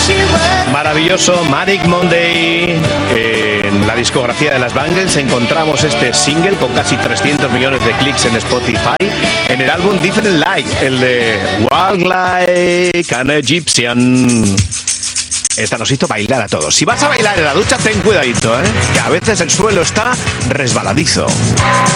Maravilloso Manic Monday. En la discografía de las Bangles encontramos este single con casi 300 millones de clics en Spotify, en el álbum Different Light, el de Walk Like an Egyptian. Esta nos hizo bailar a todos. Si vas a bailar en la ducha, ten cuidadito, que a veces el suelo está resbaladizo.